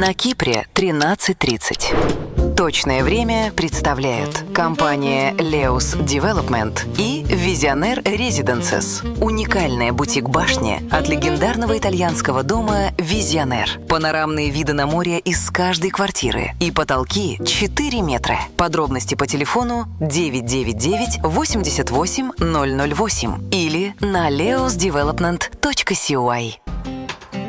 На Кипре 13:30. Точное время представляют компания Leos Development и Visionaire Residences. Уникальная бутик-башня от легендарного итальянского дома Visionaire. Панорамные виды на море из каждой квартиры и потолки 4 метра. Подробности по телефону 999 88 008 или на leosdevelopment.cy.